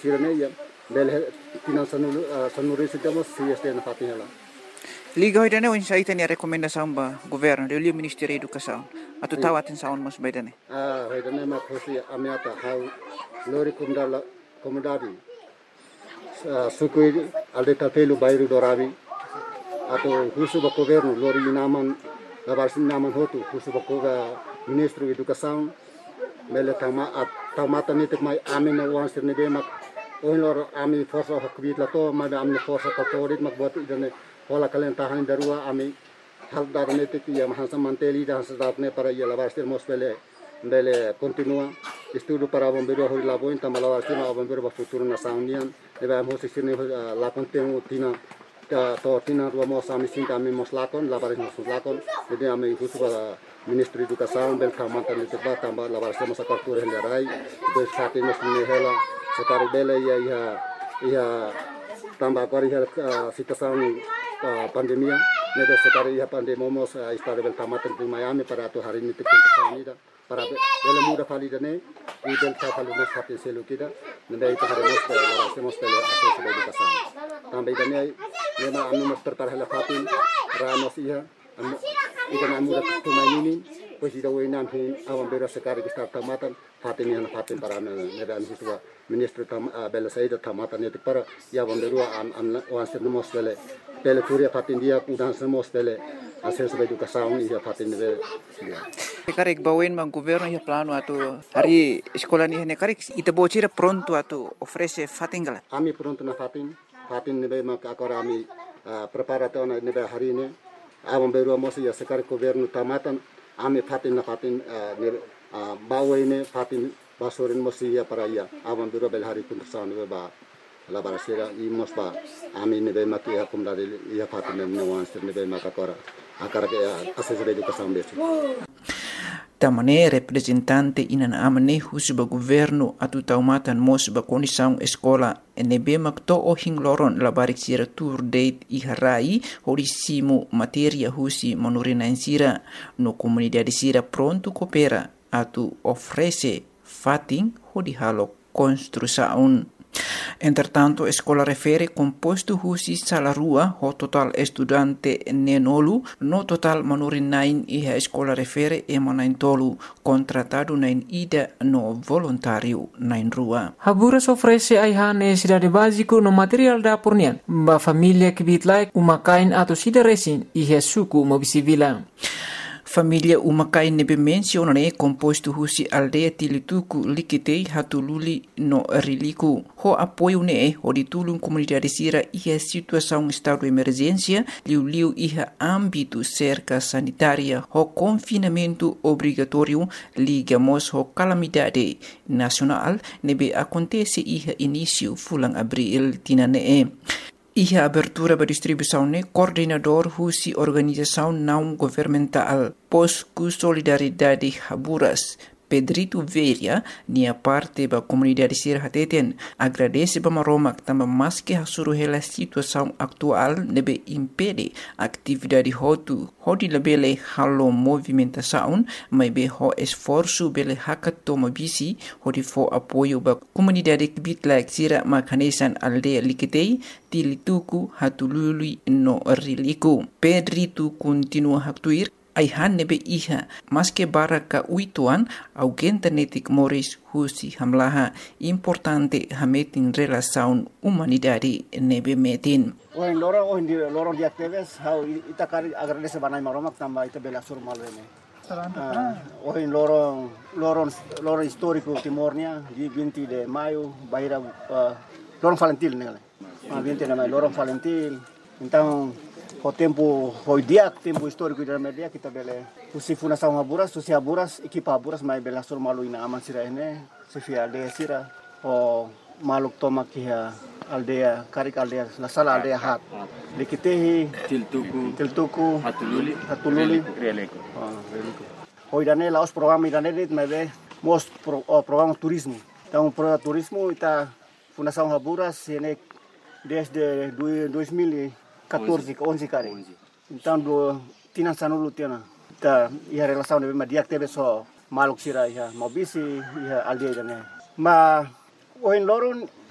sirene ya bel tinan sanuri sitamos si este na fatinela. Liga hoy dane sa itani rekomendasyon ba gobyerno de Ministério da Educação atau tawatin saon mas baydane. Hoy dane ma khosi amiata how lori komdari sukui alde tapelu bairu doravi atau husu ba governo lori naman labarsin naman hotu husu ba Ministro Educação mele tamata nitik mai amin na wansir ne be mak lor ami forsa hakbit la to ma amni forsa katorit mak bot idane hola kalen tahan darua ami hal dar netik ya mahansa manteli dan sedatne para ya labarsin mosbele bele continua estudo para bombeiro hoi la boin tamala wasir ma bombeiro ba futuro na saunian debe am hosi sirne la contenu tina to tina ro mo sami sin kami moslakon labarin moslakon jadi ami husu ba Ministro Educação bel kamata le teba tamba la barsa masa kartur hendarai do sate nos hela sekari bele ya tamba kori hela situação pandemia nedo sekari ya pandemomos istare bel kamata di Miami para tu hari ini tikun ida para bele muda validane i bel falu nos fatin selu kida nenda itu hari nos la barsa mos bele asos educação tamba idane nema anu nos tertar hela fatin ramos iya ikan amura tumainin pues ida wenam hin awam bera sekari kistar tamatan fatin yang fatin para neda anhiswa ministro bela saida tamatan itu para ya banderua an wansir mos bele kuria fatin dia udan semos bele ases educação ia fatin bele Karek bawen mang governo ya plano atau hari sekolah ni hene karek ita bocira pronto atau ofrece fatin gala ami pronto na fatin nebe mak akora ami preparato na nebe hari ini awam beru mosi ya sekar governo tamatan ame fatin bawa ini fatin basorin mosi ya para ya awam beru bel hari pun tersan ba la barasira i mosba ame ne be maki ya kumda ya fatin ne wansir ne be makakora akara ke asesore educação besi tamane representante inan amane husba governo atu taumatan mosba condição escola NB makto ohing loron labarik sira tour date iharai horisimu materia husi manurina sira no comunidade sira pronto coopera atu ofrece fating hodihalo construção. Entretanto, escola refere composto husi salarua ho total estudante nenolu no total manurin nain iha escola refere emanain tolu contratado nain ida no voluntário nain rua. Haburas ofrece aiha necessidade básico no material da pornian ba família que bitlai umakain atau sida resin iha suku mobisivila. Família umakai nebe mencionane composto husi aldeia tilituku likitei hatululi no riliku. Ho apoio ne ho ditulung comunidade sira iha situação estado de emergência liu iha âmbito cerca sanitária ho confinamento obrigatório ligamos ho calamidade nacional nebe acontece iha início fulang abril tinane. Iha abertura ba distribuição ne coordenador husi organização não governamental Posku Solidariedade Haburas Pedrito Veria nia parte ba comunidade sir hateten agradece ba maromak tamba maske hasuru hela situação atual nebe impede atividade hodi labele halo movimentação mai be ho esforço bele hakatoma bisi hodi fo apoio ba comunidade bitlak sira makanesan aldeia likitei tilituku hatulului no riliku Pedrito continua haktuir aihan nebe iha maske baraka uituan augenta netik moris husi hamlaha importante hametin relação humanidade nebe metin. Lorong di aktivis how ita kari agradece banai maromak tamba ita bela surmal rene. Lorong histórico Timornya di 20 de maio baira Lorong Valentil nele. 20 de maio Lorong Valentil. Então o tempo tempo histórico da media kita bele usi fundação Haburas usi Haburas equipa Haburas mai bela sur malu ina aman sira ene sifia aldea sira o maluk toma kia aldea karik aldea la sala aldea hat likitehi tiltuku hatululi releko hoidane laos programa idane dit mebe most programa turismo então programa turismo ita fundação Haburas ene desde 2014 ke 11 kali. Então tina sanulu tina. Ta ia relação de media tebe so maluk sira ia mobisi ia aldea dane. Ma oin loron